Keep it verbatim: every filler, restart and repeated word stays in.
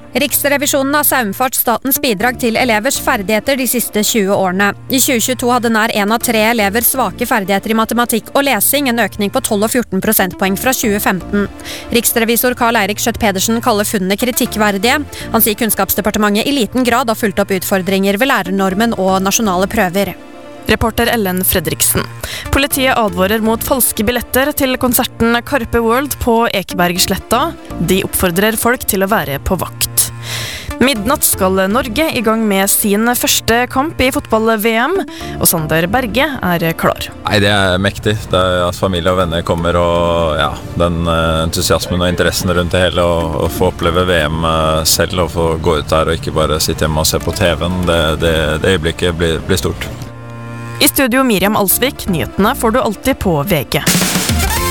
Riksrevisjonen har saumfart statens bidrag til elevers ferdigheter de siste tjue årene. I tjue tjueto hadde nær en av tre elever svake ferdigheter i matematikk og lesing, en økning på tolv og fjorten prosentpoeng fra tjue femten. Riksrevisor Karl Eirik Schjøtt-Pedersen kaller funnene kritikkverdige. Han sier Kunnskapsdepartementet i liten grad har fulgt opp utfordringer ved lærernormen og nasjonale prøver. Reporter Ellen Fredriksen. Politiet advarer mot falske billetter til konserten Carpe World på Ekebergsletta. De oppfordrer folk til å være på vakt. Midnatt skal Norge i gang med sin første kamp i fotball-V M, og Sander Berge er klar. Nei, det er mektig. Det er at familie og venner kommer, og ja, den entusiasmen og interessen rundt det hele, og, og få oppleve V M selv, og få gå ut der og ikke bare sitte hjemme og se på T V-en, det, det, det øyeblikket blir, blir stort. I studio Miriam Alsvik, nyhetene får du alltid på V G.